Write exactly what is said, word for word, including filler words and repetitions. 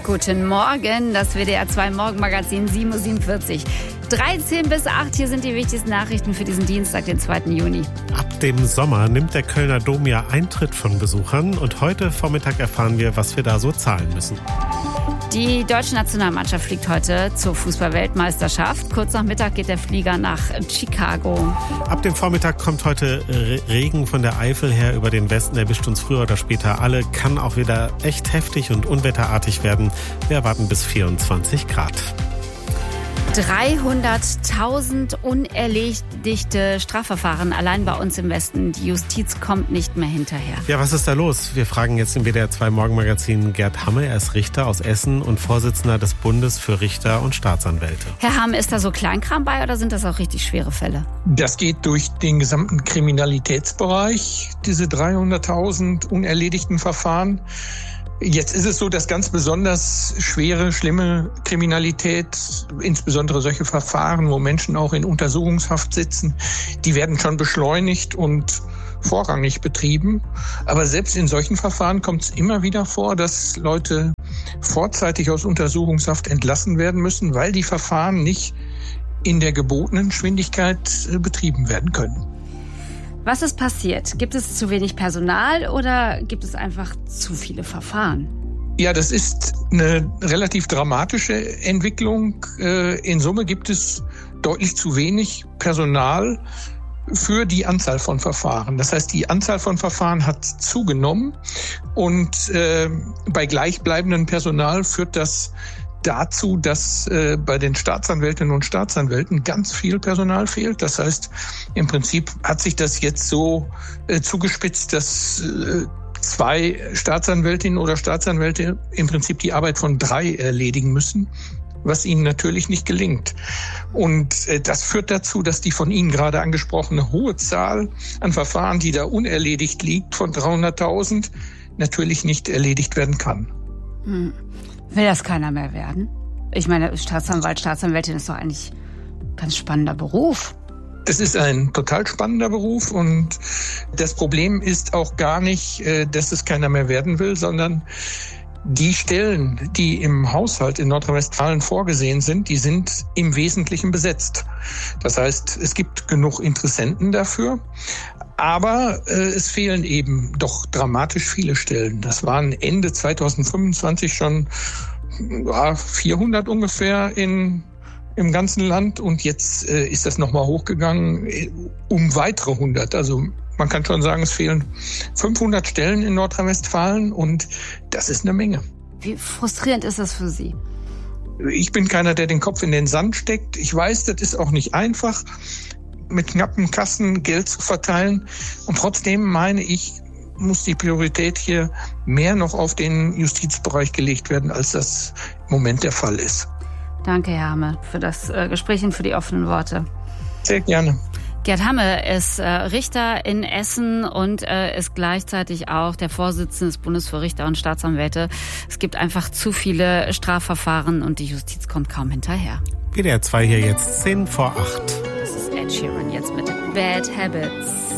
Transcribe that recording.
Guten Morgen, das W D R zwei Morgenmagazin sieben Uhr siebenundvierzig. dreizehn bis acht, hier sind die wichtigsten Nachrichten für diesen Dienstag, den zweiten Juni. Ab dem Sommer nimmt der Kölner Dom ja Eintritt von Besuchern und heute Vormittag erfahren wir, was wir da so zahlen müssen. Die deutsche Nationalmannschaft fliegt heute zur Fußball-Weltmeisterschaft. Kurz nach Mittag geht der Flieger nach Chicago. Ab dem Vormittag kommt heute Regen von der Eifel her über den Westen, erwischt uns früher oder später alle, kann auch wieder echt heftig und unwetterartig werden. Wir erwarten bis vierundzwanzig Grad. dreihunderttausend unerledigte Strafverfahren allein bei uns im Westen. Die Justiz kommt nicht mehr hinterher. Ja, was ist da los? Wir fragen jetzt im W D R zwei Morgenmagazin Gerd Hamme. Er ist Richter aus Essen und Vorsitzender des Bundes für Richter und Staatsanwälte. Herr Hamme, ist da so Kleinkram bei oder sind das auch richtig schwere Fälle? Das geht durch den gesamten Kriminalitätsbereich, diese dreihunderttausend unerledigten Verfahren. Jetzt ist es so, dass ganz besonders schwere, schlimme Kriminalität, insbesondere solche Verfahren, wo Menschen auch in Untersuchungshaft sitzen, die werden schon beschleunigt und vorrangig betrieben. Aber selbst in solchen Verfahren kommt es immer wieder vor, dass Leute vorzeitig aus Untersuchungshaft entlassen werden müssen, weil die Verfahren nicht in der gebotenen Geschwindigkeit betrieben werden können. Was ist passiert? Gibt es zu wenig Personal oder gibt es einfach zu viele Verfahren? Ja, das ist eine relativ dramatische Entwicklung. In Summe gibt es deutlich zu wenig Personal für die Anzahl von Verfahren. Das heißt, die Anzahl von Verfahren hat zugenommen und äh, bei gleichbleibendem Personal führt das dazu, dass äh, bei den Staatsanwältinnen und Staatsanwälten ganz viel Personal fehlt. Das heißt, im Prinzip hat sich das jetzt so äh, zugespitzt, dass äh, zwei Staatsanwältinnen oder Staatsanwälte im Prinzip die Arbeit von drei erledigen müssen, was ihnen natürlich nicht gelingt. Und äh, das führt dazu, dass die von Ihnen gerade angesprochene hohe Zahl an Verfahren, die da unerledigt liegt, von dreihunderttausend, natürlich nicht erledigt werden kann. Hm. Will das keiner mehr werden? Ich meine, Staatsanwalt, Staatsanwältin ist doch eigentlich ein ganz spannender Beruf. Es ist ein total spannender Beruf und das Problem ist auch gar nicht, dass es keiner mehr werden will, sondern die Stellen, die im Haushalt in Nordrhein-Westfalen vorgesehen sind, die sind im Wesentlichen besetzt. Das heißt, es gibt genug Interessenten dafür. Aber äh, es fehlen eben doch dramatisch viele Stellen. Das waren Ende zweitausendfünfundzwanzig schon ja, vierhundert ungefähr in, im ganzen Land. Und jetzt äh, ist das nochmal hochgegangen äh, um weitere hundert. Also man kann schon sagen, es fehlen fünfhundert Stellen in Nordrhein-Westfalen und das ist eine Menge. Wie frustrierend ist das für Sie? Ich bin keiner, der den Kopf in den Sand steckt. Ich weiß, das ist auch nicht einfach, mit knappen Kassen Geld zu verteilen. Und trotzdem meine ich, muss die Priorität hier mehr noch auf den Justizbereich gelegt werden, als das im Moment der Fall ist. Danke, Herr Hamme, für das äh, Gespräch und für die offenen Worte. Sehr gerne. Gerd Hamme ist äh, Richter in Essen und äh, ist gleichzeitig auch der Vorsitzende des Bundes für Richter und Staatsanwälte. Es gibt einfach zu viele Strafverfahren und die Justiz kommt kaum hinterher. W D R zwei hier jetzt zehn vor acht. Das ist Ed Sheeran jetzt mit Bad Habits.